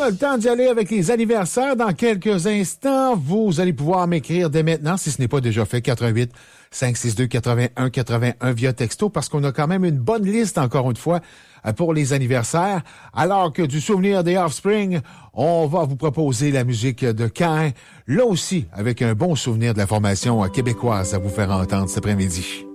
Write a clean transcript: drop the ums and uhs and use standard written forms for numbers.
a le temps d'y aller avec les anniversaires. Dans quelques instants, vous allez pouvoir m'écrire dès maintenant, si ce n'est pas déjà fait, 88 562 81 81 via texto, parce qu'on a quand même une bonne liste, encore une fois, pour les anniversaires. Alors que du souvenir des Offspring, on va vous proposer la musique de Cain, là aussi, avec un bon souvenir de la formation québécoise à vous faire entendre cet après-midi.